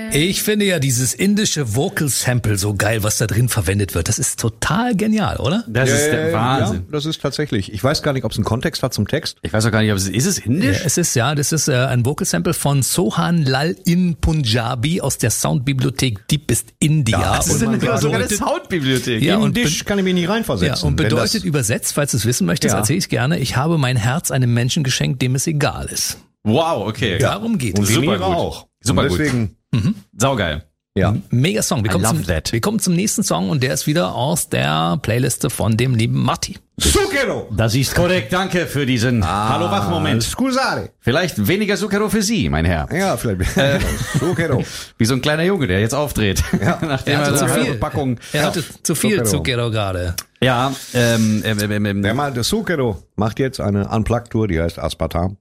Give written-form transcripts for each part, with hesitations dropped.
Ich finde ja dieses indische Vocal Sample so geil, was da drin verwendet wird. Das ist total genial, oder? Das ist der Wahnsinn. Ja, das ist tatsächlich. Ich weiß gar nicht, ob es einen Kontext hat zum Text. Ich weiß auch gar nicht, ob ist es indisch? Ja, das ist ein Vocal Sample von Sohan Lal in Punjabi aus der Soundbibliothek Deep ist India. Ja, das ist sogar eine Soundbibliothek. Ja, und Indisch kann ich mich nicht reinversetzen. Ja, und bedeutet übersetzt, falls du es wissen möchtest, erzähle ich gerne, ich habe mein Herz einem Menschen geschenkt, dem es egal ist. Wow, okay. Darum geht und es. super gut. auch. Super und deswegen, Saugeil. ja. Mega Song. Wir kommen zum nächsten Song und der ist wieder aus der Playliste von dem lieben Matti. Zucchero! Das ist korrekt. Danke für diesen Hallo-Wach-Moment. Scusate. Vielleicht weniger Zucchero für Sie, mein Herr. Ja, vielleicht. Zucchero. Wie so ein kleiner Junge, der jetzt aufdreht. Ja. Nachdem Er hatte so zu eine viel. Packung. Er hatte zu viel Zucchero. Zucchero gerade. Ja, Der mal, der Zucchero macht jetzt eine Unplugged-Tour, die heißt Aspartam.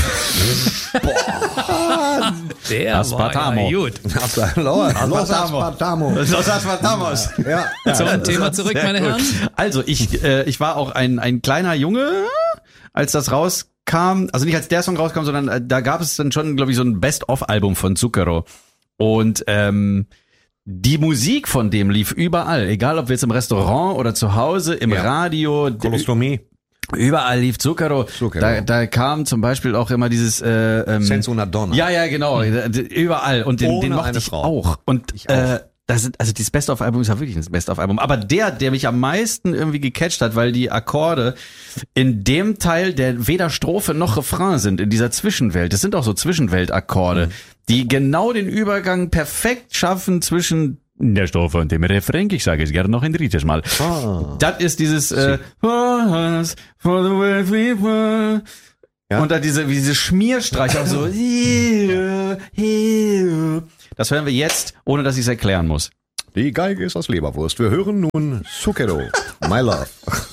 Der Aspartamo. war ja gut. Los Aspartamo. Los Aspartamos. Ja. Zum Thema zurück, Sehr meine gut. Herren. Also ich war auch ein kleiner Junge, als das rauskam, also nicht als der Song rauskam, sondern da gab es dann schon, glaube ich, so ein Best-of-Album von Zucchero. Und die Musik von dem lief überall, egal ob wir jetzt im Restaurant oder zu Hause, im Radio, Kolostomie. überall lief Zucchero. Zucchero. Da kam zum Beispiel auch immer dieses Senza una donna. Ja, genau, überall. Und den Ohne mochte eine ich Frau. auch. Und Ich auch. also dieses Best-of-Album ist ja wirklich das Best-of-Album. Aber der mich am meisten irgendwie gecatcht hat, weil die Akkorde in dem Teil, der weder Strophe noch Refrain sind, in dieser Zwischenwelt, das sind auch so Zwischenweltakkorde, die genau den Übergang perfekt schaffen zwischen der Strophe und dem Refrain. Ich sage es gerne noch ein drittes Mal. Das ist dieses for the way we were. Ja. Und dann diese Schmierstreicher auch so. Das hören wir jetzt, ohne dass ich es erklären muss. Die Geige ist aus Leberwurst. Wir hören nun Zucchero. My Love.